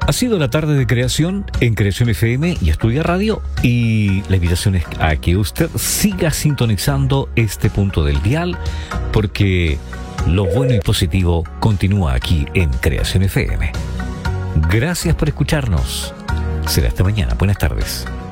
Ha sido la tarde de creación en Creación FM y Estudia Radio, y la invitación es a que usted siga sintonizando este punto del dial, porque lo bueno y positivo continúa aquí en Creación FM. Gracias por escucharnos. Será hasta mañana. Buenas tardes.